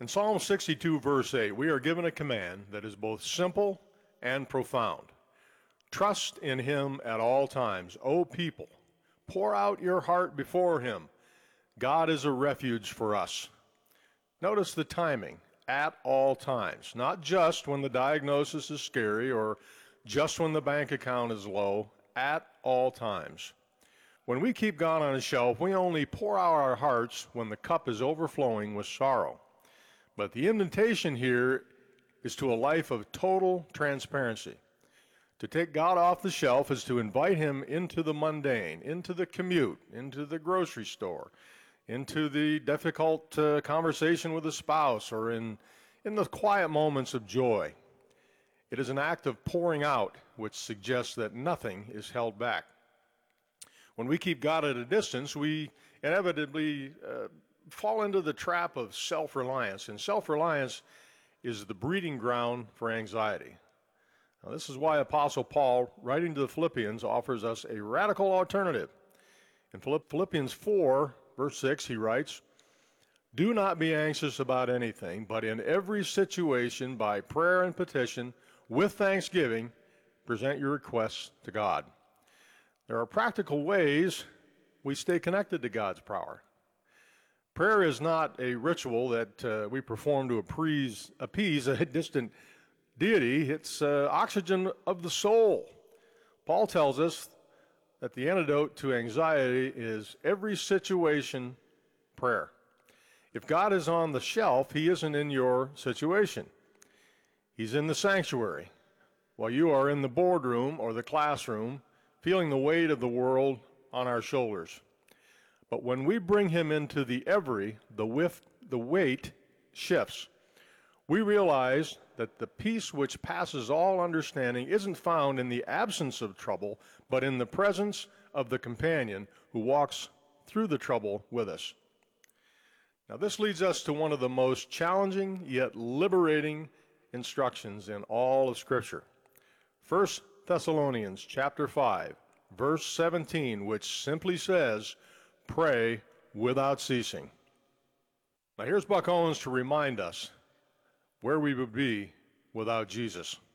In Psalm 62, verse 8, we are given a command that is both simple and profound. Trust in him at all times. O people, pour out your heart before him. God is a refuge for us. Notice the timing, at all times, not just when the diagnosis is scary or just when the bank account is low, at all times. When we keep God on a shelf, we only pour out our hearts when the cup is overflowing with sorrow. But the invitation here is to a life of total transparency. To take God off the shelf is to invite him into the mundane, into the commute, into the grocery store, into the difficult conversation with a spouse, or in the quiet moments of joy. It is an act of pouring out, which suggests that nothing is held back. When we keep God at a distance, we inevitably fall into the trap of self-reliance, and self-reliance is the breeding ground for anxiety. Now, this is why Apostle Paul, writing to the Philippians, offers us a radical alternative. In Philippians 4, verse 6, he writes, "Do not be anxious about anything, but in every situation, by prayer and petition, with thanksgiving, present your requests to God." There are practical ways we stay connected to God's power. Prayer is not a ritual that we perform to appease a distant deity. It's oxygen of the soul. Paul tells us that the antidote to anxiety is every situation prayer. If God is on the shelf, he isn't in your situation. He's in the sanctuary, while you are in the boardroom or the classroom, feeling the weight of the world on our shoulders. But when we bring him into the weight shifts. We realize that the peace which passes all understanding isn't found in the absence of trouble, but in the presence of the companion who walks through the trouble with us. Now, this leads us to one of the most challenging yet liberating instructions in all of Scripture. 1 Thessalonians chapter 5, verse 17, which simply says, "Pray without ceasing." Now, here's Buck Owens to remind us where we would be without Jesus.